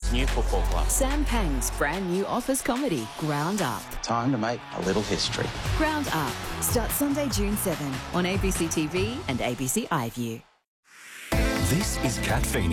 new football club. Sam Pang's brand new office comedy, Ground Up. Time to make a little history. Ground Up starts Sunday, June 7 on ABC TV and ABC iView. This is Kat Feeney.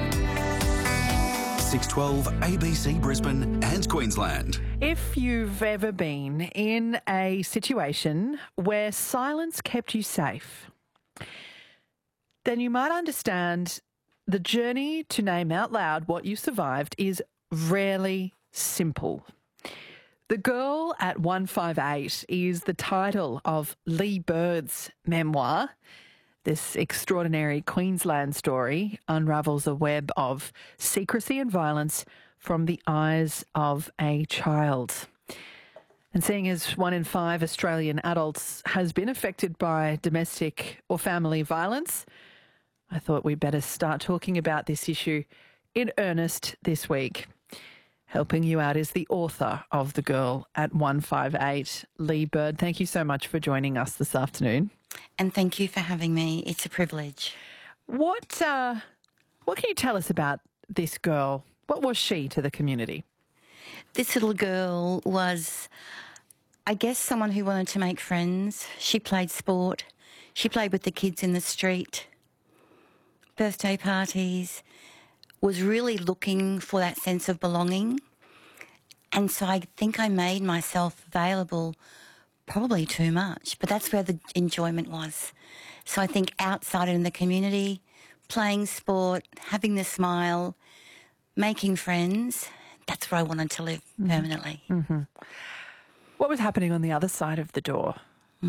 612 ABC Brisbane and Queensland. If you've ever been in a situation where silence kept you safe, then you might understand the journey to name out loud what you survived is rarely simple. The Girl at 158 is the title of Lee Bird's memoir. This extraordinary Queensland story unravels a web of secrecy and violence from the eyes of a child. And seeing as 1 in 5 Australian adults has been affected by domestic or family violence, I thought we'd better start talking about this issue in earnest this week. Helping you out is the author of The Girl at 158, Lee Bird. Thank you so much for joining us this afternoon. And thank you for having me. It's a privilege. What can you tell us about this girl? What was she to the community? This little girl was, I guess, someone who wanted to make friends. She played sport. She played with the kids in the street, birthday parties, was really looking for that sense of belonging. And so I think I made myself available probably too much, but that's where the enjoyment was. So I think outside in the community, playing sport, having the smile, making friends, that's where I wanted to live permanently. Mm-hmm. What was happening on the other side of the door?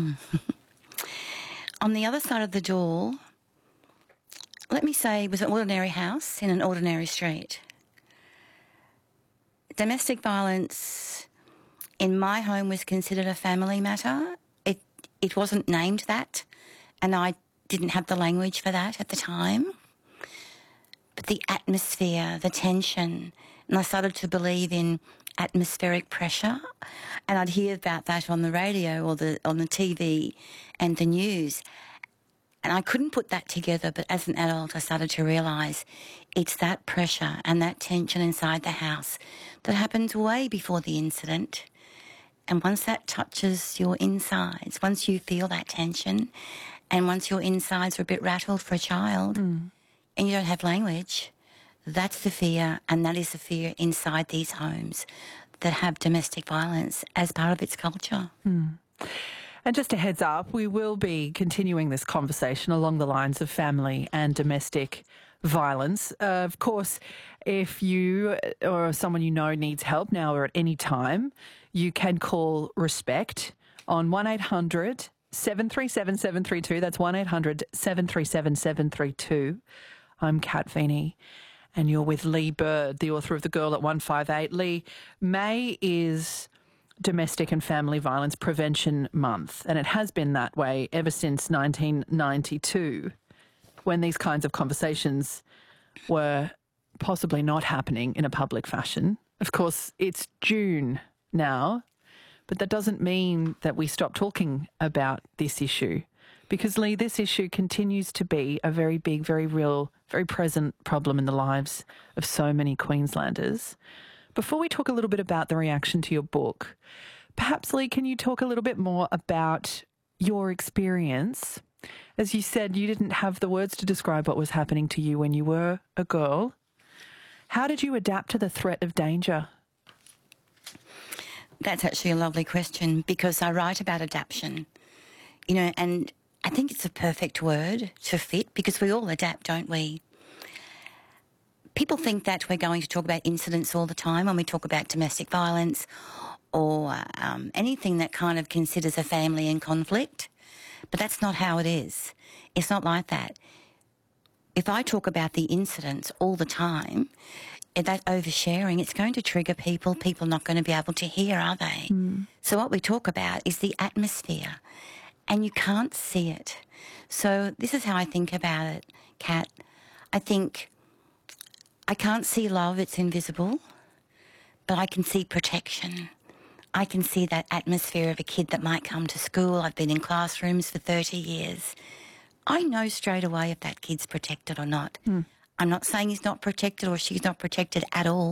On the other side of the door, let me say, it was an ordinary house in an ordinary street. Domestic violence in my home was considered a family matter. It wasn't named that, and I didn't have the language for that at the time. But the atmosphere, the tension, and I started to believe in atmospheric pressure, and I'd hear about that on the radio or on the TV and the news. And I couldn't put that together, but as an adult I started to realise it's that pressure and that tension inside the house that happened way before the incident. And once that touches your insides, once you feel that tension, and once your insides are a bit rattled for a child and you don't have language, that's the fear, and that is the fear inside these homes that have domestic violence as part of its culture. And just a heads up, we will be continuing this conversation along the lines of family and domestic violence. Of course, if you or someone you know needs help now or at any time, you can call Respect on 1800 737 732. That's 1800 737 732. I'm Kat Feeney, and you're with Lee Bird, the author of The Girl at 158. Lee, May is Domestic and Family Violence Prevention Month, and it has been that way ever since 1992, when these kinds of conversations were possibly not happening in a public fashion. Of course, it's June now, but that doesn't mean that we stop talking about this issue, because, Lee, this issue continues to be a very big, very real, very present problem in the lives of so many Queenslanders. Before we talk a little bit about the reaction to your book, perhaps, Lee, can you talk a little bit more about your experience? As you said, you didn't have the words to describe what was happening to you when you were a girl. How did you adapt to the threat of danger? That's actually a lovely question, because I write about adaptation, and I think it's a perfect word to fit, because we all adapt, don't we? People think that we're going to talk about incidents all the time when we talk about domestic violence or anything that kind of considers a family in conflict, but that's not how it is. It's not like that. If I talk about the incidents all the time, that oversharing, it's going to trigger people. People are not going to be able to hear, are they? So what we talk about is the atmosphere, and you can't see it. So this is how I think about it, Kat. I think I can't see love, it's invisible, but I can see protection. I can see that atmosphere of a kid that might come to school. I've been in classrooms for 30 years. I know straight away if that kid's protected or not. I'm not saying he's not protected or she's not protected at all.